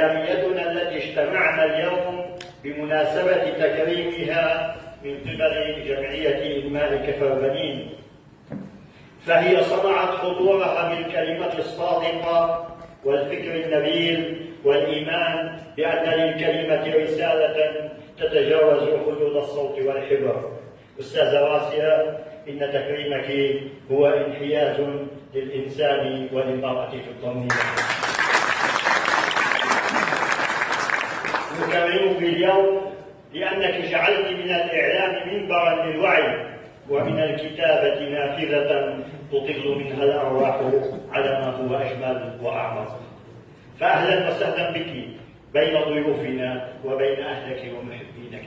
إعلاميتنا التي اجتمعنا اليوم بمناسبة تكريمها من قبل جمعية إنماء كفر بنين، فهي صنعت حضورها بالكلمة الصادقة والفكر النبيل والإيمان بأن للكلمة رسالة تتجاوز حدود الصوت والحبر. أستاذة راسية، إن تكريمك هو انحياز للإنسان وللمرأة في الضمير. نكرمك اليوم لأنك جعلت من الإعلام منبرا للوعي ومن الكتابة نافذة تطل منها الأرواح على ما هو أجمل وأعمق. فأهلا وسهلا بك بين ضيوفنا وبين أهلك ومحبينك.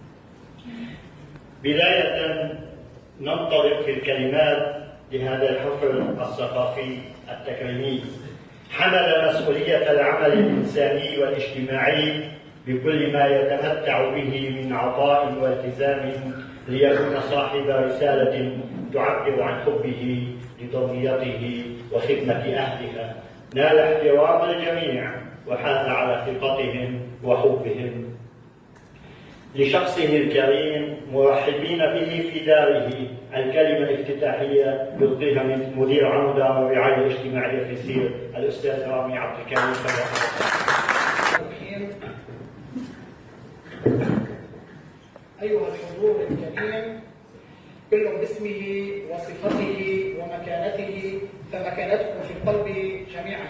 بداية ننطلق في الكلمات لهذا الحفل الثقافي التكريمي. حمل مسؤولية العمل الإنساني والاجتماعي بكل ما يتمتع به من عطاء والتزام ليكون صاحب رسالة تعبر عن حبه لضميته وخدمة أهلها. نال احترام الجميع وحاز على ثقتهم وحبهم لشخصه الكريم، مرحبين به في داره. الكلمة الافتتاحية يلقيها من مدير عمدة الرعاية الاجتماعية في سير الأستاذ رامي عبد الكريم. أيها الحضور الكريم، كل باسمه وصفته ومكانته، فمكانتكم في القلب جميعا.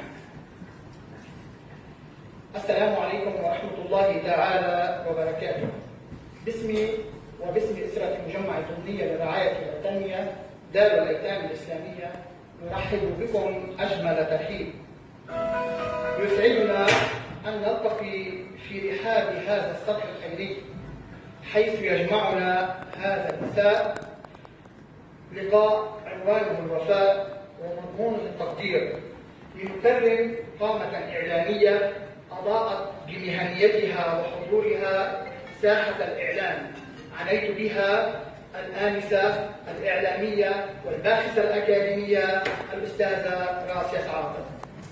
السلام عليكم ورحمة الله تعالى وبركاته. باسمي وباسم أسرة مجمع الدنيا للرعاية والتنمية دار الأيتام الإسلامية نرحب بكم أجمل ترحيب. يسعدنا أن نلتقي في رحاب هذا السطح الخيري حيث يجمعنا هذا المساء لقاء عنوانه الوفاء ومضمونه التقدير، لنكرم قامة إعلامية أضاءت بمهنيتها وحضورها ساحة الإعلام. عنيت بها الآنسة الإعلامية والباحثة الأكاديمية الأستاذة راسية سعادة.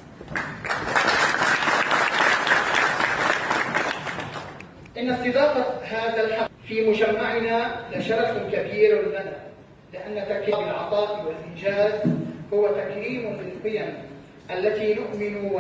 إن استضافة هذا الحفل في مجمعنا لشرف كبير لنا، لأن تكريم العطاء والإنجاز هو تكريم للقيم التي نؤمن